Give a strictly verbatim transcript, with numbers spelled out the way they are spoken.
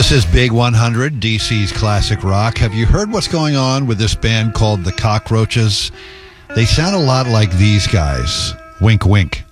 This is Big one hundred, D C's classic rock. Have you heard what's going on with this band called the Cockroaches? They sound a lot like these guys. Wink, wink.